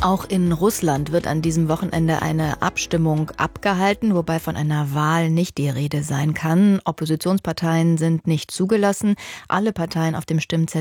Auch in Russland wird an diesem Wochenende eine Abstimmung abgehalten, wobei von einer Wahl nicht die Rede sein kann. Oppositionsparteien sind nicht zugelassen. Alle Parteien auf dem Stimmzettel